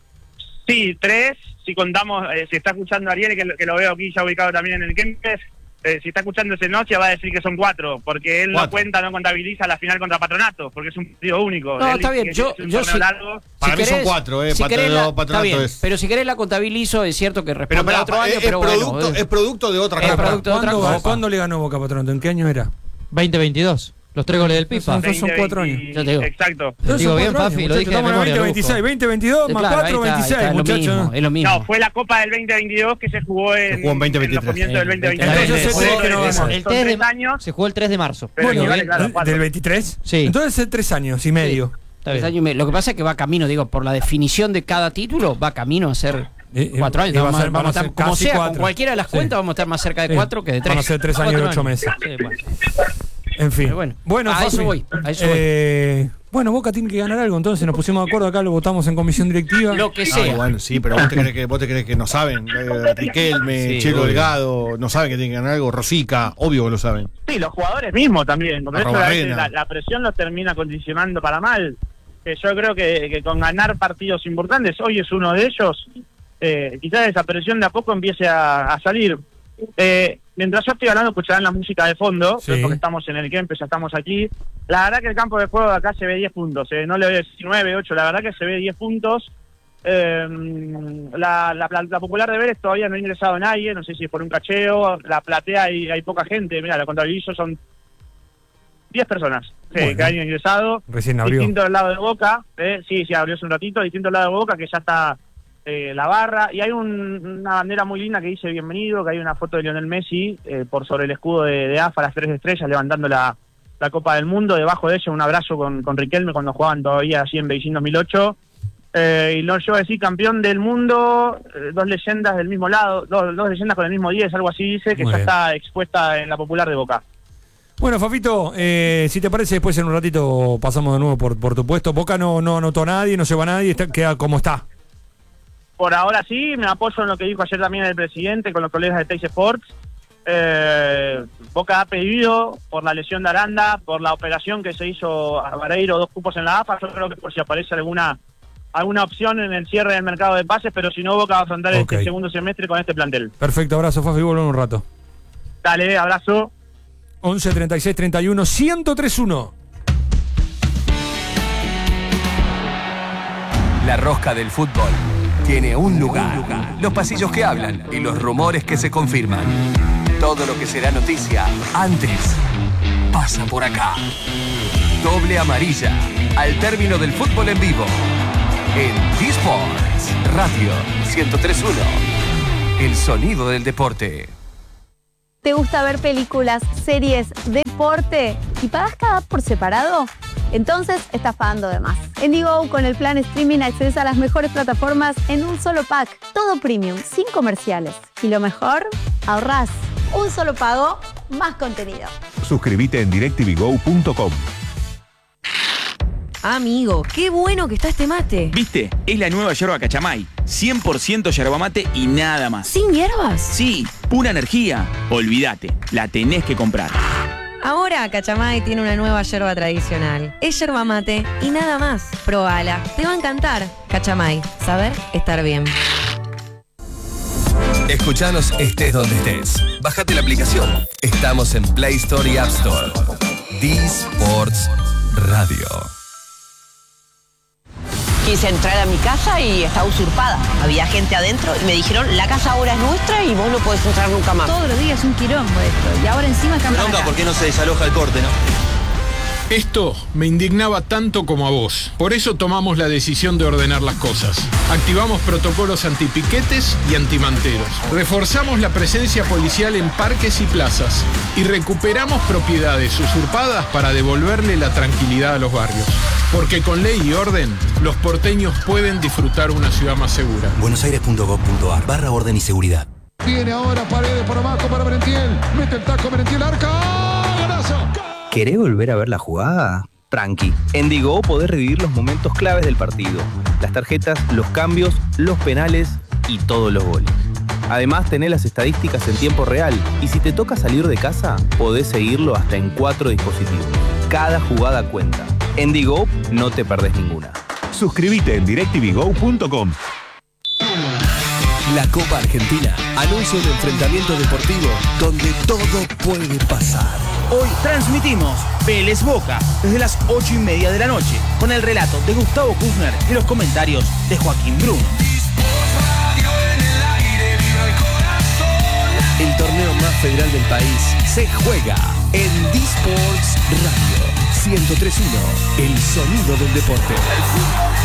Sí, tres, si contamos, eh, si está escuchando Ariel, que, lo- que lo veo aquí ya ubicado también en el Kempes, eh, si está escuchando ese Nocia va a decir que son cuatro, porque él cuatro. no cuenta, no contabiliza la final contra Patronato, porque es un partido único. No, él está bien, yo, yo si, largo. Para si mí querés, son cuatro, eh, si Patronato, la, Patronato bien, es. Pero si querés la contabilizo, es cierto que responde pero, a otro año, es, pero producto, bueno. Es producto de otra es cosa. Producto de otra ¿Cuándo, cosa. ¿Cuándo le ganó Boca a Patronato? ¿En qué año era? veinte veintidós. Los tres goles del Pipa. Entonces son cuatro años. Yo te digo. Exacto. Te digo bien, Fafi, lo dije de memoria. veinte veintiséis, veinte veintidós más claro, cuatro, está, veintiséis, está, muchachos. Es lo mismo. No, fue la Copa del veinte veintidós que se jugó en, se jugó en, veinte veintitrés. en los comienzos del veinte veintidós. Entonces yo sé que no vamos. El tres de años. Se jugó el tres de marzo. Bueno, vale, claro, ¿del veintitrés? Sí. Entonces es tres años y medio. Sí. Tres años y medio. Lo que pasa es que va camino, digo, por la definición de cada título, va camino a ser eh, cuatro años. Eh, vamos, a ser, vamos a estar, como sea, cuatro. Con cualquiera de las sí. cuentas, vamos a estar más cerca de sí. cuatro que de tres. Van a ser tres años y ocho meses. Sí, bueno. En fin. Pero bueno, bueno a Fafi, eso voy. A eso eh, voy. Bueno, Boca tiene que ganar algo, entonces nos pusimos de acuerdo acá, lo votamos en comisión directiva. Lo que sea. Ah, bueno, sí, pero vos te crees que, vos te crees que no saben. Eh, Riquelme, sí, Chelo Delgado, no saben que tienen que ganar algo. Rosica, obvio que lo saben. Sí, los jugadores mismos también. Por eso la, Arena. la, la presión los termina condicionando para mal. Que yo creo que, que con ganar partidos importantes, hoy es uno de ellos, eh, quizás esa presión de a poco empiece a, a salir. Eh, mientras yo estoy hablando, escucharán la música de fondo, sí. porque estamos en el Kempes, ya estamos aquí. La verdad que el campo de juego de acá se ve diez puntos, eh, no le veo diecinueve, ocho, la verdad que se ve diez puntos. Eh, la, la, la Popular de Vélez todavía no ha ingresado nadie, no sé si es por un cacheo, la platea hay, hay poca gente, mira, la contabilizo son diez personas sí, bueno, que han ingresado. Recién abrió. Distinto del lado de Boca, eh, sí, sí, abrió hace un ratito, distinto del lado de Boca, que ya está eh, la barra, y hay un, una bandera muy linda que dice bienvenido, que hay una foto de Lionel Messi eh, por sobre el escudo de, de A F A, las tres estrellas, levantando la, la Copa del Mundo, debajo de ella un abrazo con, con Riquelme cuando jugaban todavía así en Beijing dos mil ocho, eh, y lo llevo a decir campeón del mundo, eh, dos leyendas del mismo lado, dos, dos leyendas con el mismo diez, algo así dice, que muy ya bien. Está expuesta en la Popular de Boca. Bueno, Fafito, eh, si te parece, después en un ratito pasamos de nuevo por, por tu puesto. Boca no, no anotó a nadie, no lleva a nadie, está, queda como está. Por ahora sí, me apoyo en lo que dijo ayer también el presidente con los colegas de Teis Sports. Eh, Boca ha pedido por la lesión de Aranda, por la operación que se hizo a Vareiro, dos cupos en la A F A. Yo creo que por si aparece alguna alguna opción en el cierre del mercado de pases, pero si no, Boca va a afrontar okay. este segundo semestre con este plantel. Perfecto, abrazo, Fafi, volvemos un rato. Dale, abrazo. once, treinta y seis, treinta y uno, ciento tres uno. La rosca del fútbol tiene un lugar. Los pasillos que hablan y los rumores que se confirman. Todo lo que será noticia antes pasa por acá. Doble amarilla al término del fútbol en vivo. En D-Sports Radio ciento tres punto uno. El sonido del deporte. ¿Te gusta ver películas, series, deporte y pagas cada por separado? Entonces estás pagando de más. En Digo, con el plan streaming accedes a las mejores plataformas en un solo pack. Todo premium, sin comerciales. Y lo mejor, ahorrás. Un solo pago, más contenido. Suscríbete en directv go punto com. Amigo, qué bueno que está este mate. ¿Viste? Es la nueva yerba Cachamay. cien por ciento yerba mate y nada más. ¿Sin hierbas? Sí, pura energía. Olvídate, la tenés que comprar. Ahora Cachamay tiene una nueva yerba tradicional. Es yerba mate y nada más. Probala, te va a encantar. Cachamay, saber estar bien. Escuchanos estés donde estés. Bájate la aplicación. Estamos en Play Store y App Store. D-Sports Radio. Quise entrar a mi casa y estaba usurpada. Había gente adentro y me dijeron, la casa ahora es nuestra y vos no podés entrar nunca más. Todos los días un quilombo esto. Y ahora encima cambian. Bronca, ¿por qué no se desaloja el corte, no? Esto me indignaba tanto como a vos. Por eso tomamos la decisión de ordenar las cosas. Activamos protocolos antipiquetes y antimanteros. Reforzamos la presencia policial en parques y plazas. Y recuperamos propiedades usurpadas para devolverle la tranquilidad a los barrios. Porque con ley y orden, los porteños pueden disfrutar una ciudad más segura. buenosaires punto gov punto ar barra orden y seguridad. Viene ahora Paredes por abajo para Merentiel. Mete el taco Merentiel, arca. ¡Golazo! ¿Querés volver a ver la jugada? Tranqui. En Digo podés revivir los momentos claves del partido. Las tarjetas, los cambios, los penales y todos los goles. Además, tenés las estadísticas en tiempo real. Y si te toca salir de casa, podés seguirlo hasta en cuatro dispositivos. Cada jugada cuenta. En Digo no te perdés ninguna. Suscríbete en directv go punto com. La Copa Argentina anuncia un enfrentamiento deportivo donde todo puede pasar. Hoy transmitimos Vélez Boca desde las ocho y media de la noche con el relato de Gustavo Kufner y los comentarios de Joaquín Bruno. El torneo más federal del país se juega en D-Sports Radio ciento tres punto uno, el sonido del deporte.